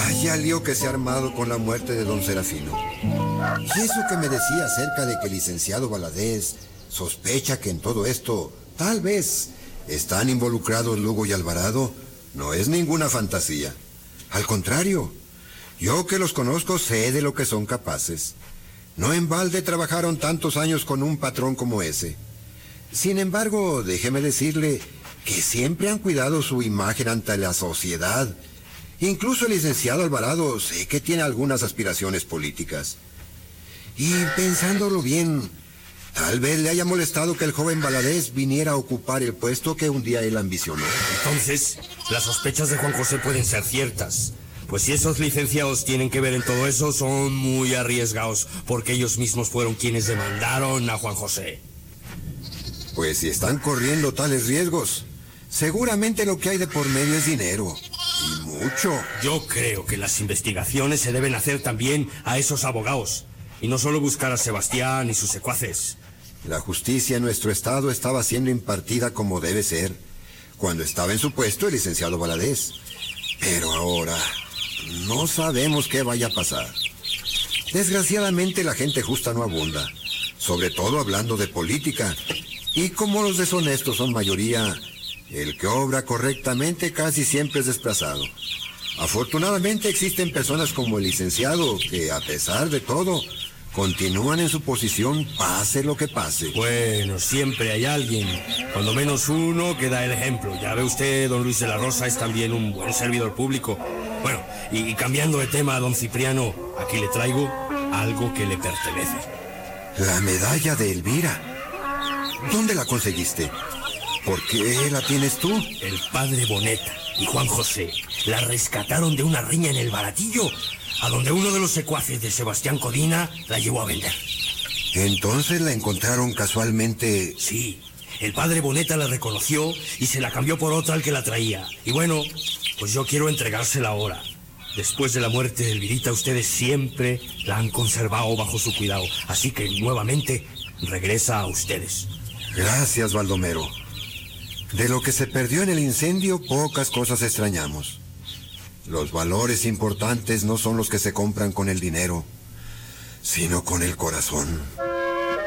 Vaya lío que se ha armado con la muerte de don Serafino. Y eso que me decía acerca de que el licenciado Valadez sospecha que en todo esto, tal vez, están involucrados Lugo y Alvarado, no es ninguna fantasía. Al contrario, yo que los conozco sé de lo que son capaces. No en balde trabajaron tantos años con un patrón como ese. Sin embargo, déjeme decirle que siempre han cuidado su imagen ante la sociedad. Incluso el licenciado Alvarado sé que tiene algunas aspiraciones políticas. Y pensándolo bien, tal vez le haya molestado que el joven Valadez viniera a ocupar el puesto que un día él ambicionó. Entonces, las sospechas de Juan José pueden ser ciertas. Pues si esos licenciados tienen que ver en todo eso, son muy arriesgados, porque ellos mismos fueron quienes demandaron a Juan José. Pues si están corriendo tales riesgos, seguramente lo que hay de por medio es dinero. Y mucho. Yo creo que las investigaciones se deben hacer también a esos abogados, y no solo buscar a Sebastián y sus secuaces. La justicia en nuestro estado estaba siendo impartida como debe ser, cuando estaba en su puesto el licenciado Valadez. Pero ahora no sabemos qué vaya a pasar. Desgraciadamente la gente justa no abunda, sobre todo hablando de política. Y como los deshonestos son mayoría, el que obra correctamente casi siempre es desplazado. Afortunadamente existen personas como el licenciado que, a pesar de todo, continúan en su posición pase lo que pase. Bueno, siempre hay alguien, cuando menos uno, que da el ejemplo. Ya ve usted, don Luis de la Rosa es también un buen servidor público. Bueno, y cambiando de tema, don Cipriano, aquí le traigo algo que le pertenece. La medalla de Elvira. ¿Dónde la conseguiste? ¿Por qué la tienes tú? El padre Boneta y Juan José la rescataron de una riña en el Baratillo, a donde uno de los secuaces de Sebastián Codina la llevó a vender. ¿Entonces la encontraron casualmente? Sí, el padre Boneta la reconoció y se la cambió por otra al que la traía. Y bueno, pues yo quiero entregársela ahora. Después de la muerte de Elvirita, ustedes siempre la han conservado bajo su cuidado. Así que nuevamente regresa a ustedes. Gracias, Baldomero. De lo que se perdió en el incendio, pocas cosas extrañamos. Los valores importantes no son los que se compran con el dinero, sino con el corazón.